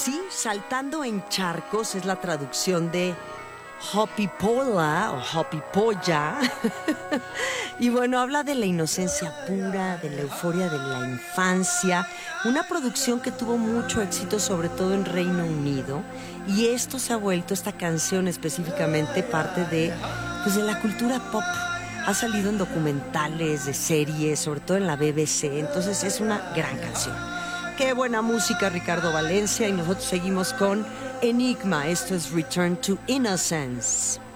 Sí, Saltando en Charcos es la traducción de Hopipola o Hopipolla. Y bueno, habla de la inocencia pura, de la euforia de la infancia. Una producción que tuvo mucho éxito, sobre todo en Reino Unido. Y esto se ha vuelto, esta canción específicamente, parte pues de la cultura pop. Ha salido en documentales, de series, sobre todo en la BBC. Entonces es una gran canción. Qué buena música, Ricardo Valencia. Y nosotros seguimos con Enigma. Esto es Return to Innocence.